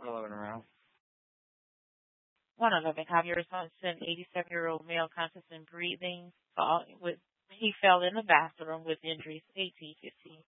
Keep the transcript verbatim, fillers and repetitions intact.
eleven around. one eleven. Have your response to an eighty-seven-year-old male conscious and breathing. Fall with, he fell in the bathroom with injuries. eighteen fifteen.